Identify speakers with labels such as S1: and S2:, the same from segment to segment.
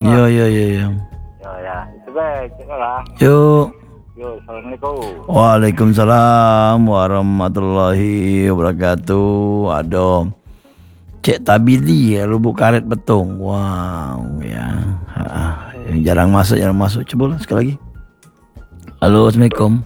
S1: Yo yo yo yo.
S2: Ya. Itu baik, cakaplah.
S1: Yuk.
S2: Yo, Assalamualaikum.
S1: Waalaikumsalam warahmatullahi wabarakatuh. Ada Cik Tabili ya, lubuk karet betung. Wow ya. Jarang masuk. Coba lah sekali lagi. Halo, Assalamualaikum.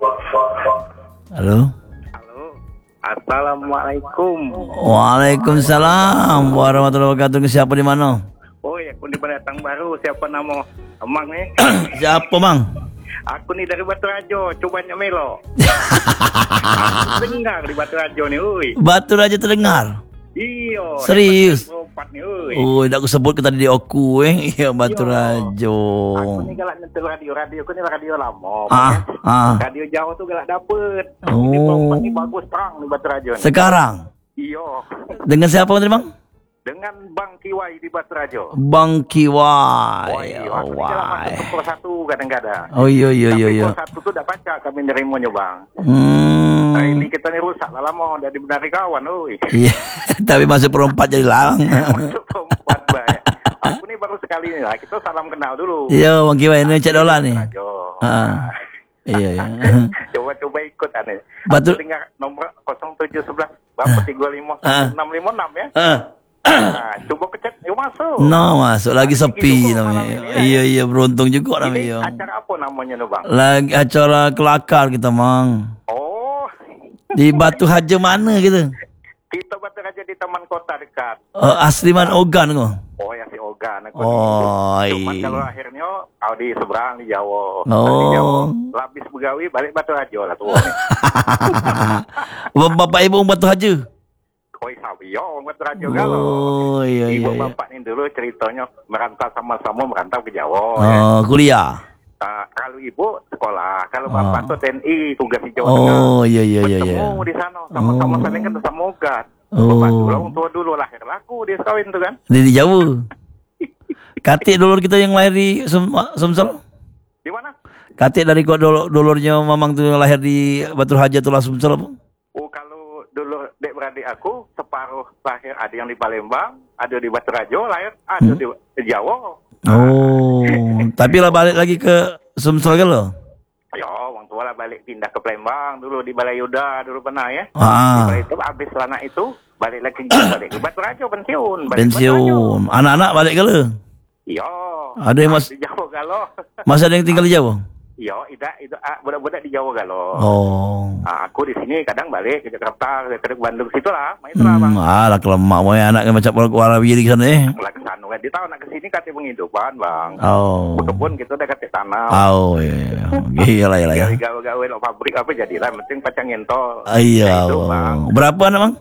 S1: Halo.
S2: Assalamualaikum.
S1: Waalaikumsalam warahmatullahi wabarakatuh. Siapa di mana?
S2: Oh, aku di pendatang baru. Siapa nama? Emang ni?
S1: Siapa, Mang?
S2: Aku ni dari Batu Rajo. Cuba nyamelo. Dengar di Batu Rajo ni, oi.
S1: Batu Raja terdengar.
S2: Iyo.
S1: Serius?
S2: Ni, oi.
S1: Oh, dah aku sebut ke tadi di aku Ya, Batu Rajo.
S2: Aku ni galak nyentuh radio. Radio aku ni radio lama. Radio jauh tu galak dapet.
S1: Oh.
S2: Ini perempat ni bagus perang di Batu Rajo ni.
S1: Sekarang?
S2: Iyo.
S1: Dengan siapa tadi, Bang?
S2: Dengan Bang Kiwai di Batu Rajo.
S1: Bang Kiwai.
S2: Aku ni galak masuk ke Pos 1 kadang-kadang.
S1: Oh, iya.
S2: Tapi Pos 1 tu dah baca kami nerimanya, Bang. Ini kita ni rusak lah lama. Dah dibenari kawan, oi.
S1: Iya, tapi masuk perempat jadi lang.
S2: Masuk perempat, Bang. Aku ni baru sekali ni lah. Kita salam kenal dulu.
S1: Iya, Bang Kiwai ni Cik Dola ni. Iya.
S2: Coba ikut aneh.
S1: Batu.
S2: Aku dengar nombor 0711 berapa 35 656 ya. Coba kecek, yuk masuk.
S1: Masuk lagi sepi namanya. Iya, beruntung juga namanya.
S2: Acara apa namanya tu, Bang?
S1: Lagi acara kelakar kita, Mang.
S2: Oh.
S1: Di Batu Haja mana kita?
S2: Kita Batu Raja di Taman Kota dekat.
S1: Asliman Ogan kau.
S2: Oh, ya si Ogan.
S1: Iya.
S2: Cuman kalau akhirnya kau di seberang di Jawa. Di Jawa. Labis begawi balik Batu Raja lah tu.
S1: Bapak ibu Batu Haja.
S2: Koi sabi yo Batu Raja galau.
S1: Oh, iya.
S2: Ibu bapak ni dulu ceritanya merantau sama-sama merantau ke Jawa.
S1: Kuliah.
S2: Kalau ibu sekolah, kalau bapak tu TNI tugas di Jawa
S1: Tengah.
S2: Oh,
S1: iya.
S2: Bertemu di sana sama-sama saling kan sama ogat. Bapak dulu, orang tua dulu lahir laku dia kawin tu kan.
S1: Di Jawa. Katik dulur kita yang lahir di Sumsel.
S2: Di mana?
S1: Katik dari dulurnya Mamang tu lahir di Batu Haja tu lah Sumsel apa?
S2: Oh, kalau dulu dek beradik aku separuh lahir ada yang di Palembang, ada di Batu Raja lahir, ada di Jawa.
S1: Oh, tapi lah balik lagi ke Sumsel kan lo?
S2: Ya, orang tua lah balik pindah ke Palembang dulu di Balai Yuda dulu pernah ya. Di itu habis anak itu balik lagi ke Batu Raja pensiun.
S1: Pensiun. Anak-anak balik ke lo?
S2: Iya.
S1: Ada yang
S2: di Jawa galau.
S1: Masih ada yang tinggal di Jawa?
S2: Iya, itu budak-budak di Jawa galau.
S1: Oh.
S2: Aku di sini kadang balik ke Jakarta, ke Bandung situ lah. Main lah, Bang.
S1: Lah kelemak mau anak macam warawiri di sana
S2: Lah ke sana kan. Dia tahu nak ke sini kata penghidupan, Bang.
S1: Oh.
S2: Berkebun gitu dah kata tanam.
S1: Oh, iya. Gila ya.
S2: Gawe-gawe lo pabrik apa jadilah, penting pacang ngentol.
S1: Iya,
S2: Bang.
S1: Berapa anak, Bang?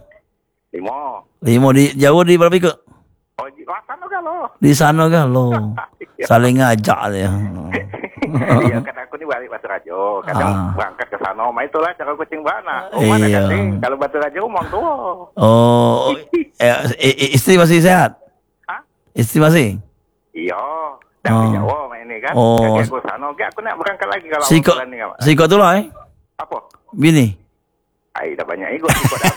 S2: 5
S1: di Jawa di berapa ikut?
S2: Oh, di sana galau.
S1: Di sana kan lo. Saling ngajak dia.
S2: Iya, kan aku ni balik Batu Raja. Kadang berangkat ke sana. Itulah cara kucing bana. Mana kating? Kalau Batu Raja umang tua.
S1: Oh, istri masih sehat?
S2: Hah?
S1: Istri masih?
S2: Iya. Dah di Jawa main ni kan.
S1: Oh.
S2: Aku sana. Aku nak berangkat lagi kalau
S1: awak ni. Sikot tu lah
S2: Apa?
S1: Bini?
S2: Dah banyak ikut. Sikot dah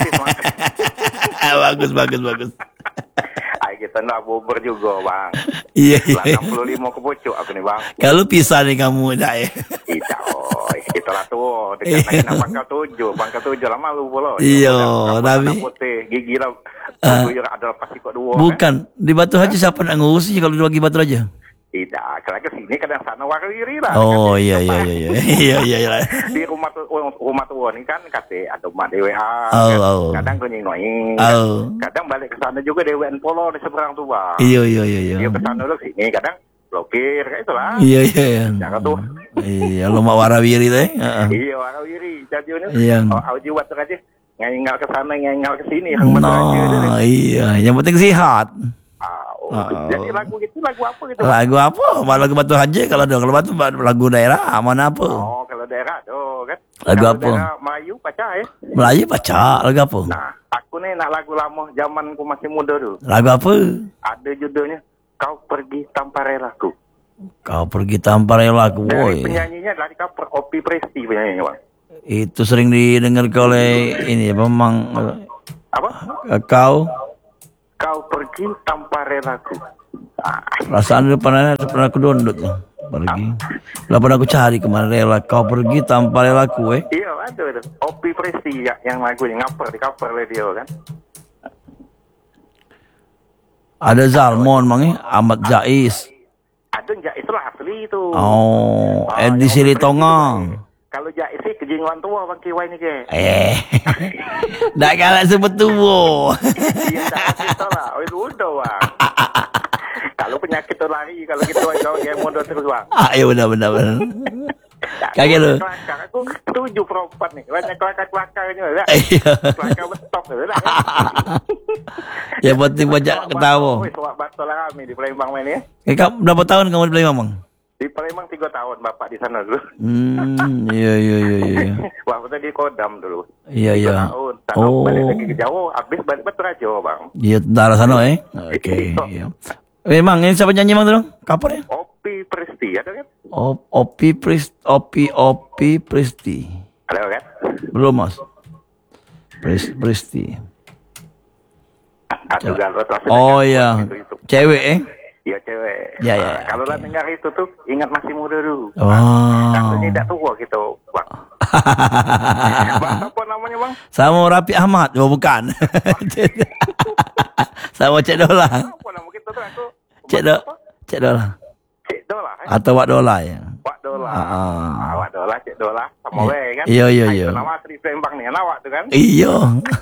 S2: habis.
S1: Bagus.
S2: Kita nak bubur juga, Bang.
S1: Iya.
S2: 65 ke pucuk aku ni, Bang.
S1: Kalau pisah ni kamu dah
S2: Tidak, kita lah tu. Dekat lagi nak pangkal 7 lama lu pula.
S1: Iya, tapi
S2: putih, gigi lah. Ada lepas ikut 2.
S1: Bukan, kan? Di Batu Haja siapa nak ngurusi kalau bagi Batu Raja?
S2: Tidak, kalau ke sini kadang sana warawiri lah.
S1: Oh, iya.
S2: Di rumah tua ni kan kata ada mak DWA. Kadang kunying noing. Kadang balik ke sana juga DWN Polo di seberang tu, Bang.
S1: Iya.
S2: Dia ke sana dulu sini kadang blokir kayak itulah.
S1: Iya.
S2: Jangan tu.
S1: Iya, lu mak warawiri tu
S2: Iya, warawiri. Jadi
S1: ni.
S2: Auji Batu Raja ngal ke sana, ngal ke sini.
S1: Iya, yang penting sihat.
S2: Jadi lagu gitu, lagu apa gitu?
S1: Lagu apa? Lagu Batu Haja kalau ada. Kalau Batu lagu daerah mana apa?
S2: Oh, kalau daerah tu kan.
S1: Lagu
S2: kalau
S1: apa?
S2: Daerah Melayu pacar ya.
S1: Melayu pacar. Lagu apa?
S2: Nah, aku ni nak lagu lama zaman aku masih muda dulu.
S1: Lagu apa?
S2: Ada judulnya Kau Pergi Tanpa Relaku.
S1: Kau Pergi Tanpa Relaku.
S2: Dari penyanyinya dari cover Opi Presti penyanyinya, Bang.
S1: Itu sering didengar oleh ini memang
S2: apa?
S1: Kau
S2: Pergi Tanpa Relaku.
S1: Perasaan pernah aku download tuh. Pergi. Lah pernah aku cari kemana rela kau pergi tanpa relaku
S2: Iya, ada. Opi Presti yang lagunya ngaper di cover radio kan.
S1: Ada Zalmon Ahmad Jais.
S2: Ada Jais lah asli itu.
S1: Edi Silitonga.
S2: Kalau Jais sih kejinguan tua Bang Kiwai ni ke.
S1: Dah galak sebut tua.
S2: Iya, dah kita lah. Udah Bang. Kalau penyakit tu lari, kalau kita yang modal terus Bang.
S1: Ya benar. Kaget lu.
S2: Aku setuju perempuan ni. Banyak kelakar-kelakar ni lah. Kelakar betok tu lah.
S1: Ya penting banyak ketawa.
S2: Suap batal lah kami di Palembang main ni.
S1: Berapa tahun kamu di Palembang, Bang?
S2: Di Palembang 3 tahun bapak di sana dulu.
S1: Iya.
S2: Waktu tadi Kodam dulu.
S1: Iya.
S2: 3 tahun. Balik lagi ke Jawa, habis balik Batu Bang.
S1: Iya, darah sana Okey. Iya. Memang ini siapa nyanyi Bang tu? Kapan ya?
S2: Opi Presti ada kan?
S1: Opi Presti.
S2: Ada kan?
S1: Belum Mas. Presti.
S2: Ada galot.
S1: Oh ya. Cewek
S2: Iya cewek.
S1: Ya.
S2: Kalau lah dengar itu tuh ingat masih muda dulu. Rasanya tidak tua gitu, Bang. Bang apa namanya Bang?
S1: Sama Rapi Ahmad. Bukan. Sama Cik Dola.
S2: Apa nama kita tuh aku?
S1: Cik Dola.
S2: Cik Dola.
S1: Atau Wak Dola ya.
S2: Wak Dola. Wak Dola, Cik Dola. Sama kan?
S1: Iya.
S2: Nama asli Palembang ni, awak tu kan?
S1: Iya.